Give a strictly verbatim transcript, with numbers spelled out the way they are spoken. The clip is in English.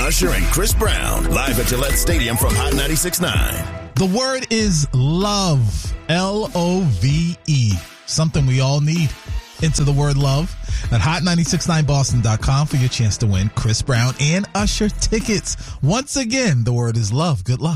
Usher and Chris Brown, live at Gillette Stadium from Hot ninety-six point nine. The word is love. L O V E. Something we all need. Into the word love at hot nine six nine boston dot com for your chance to win Chris Brown and Usher tickets. Once again, the word is love. Good luck.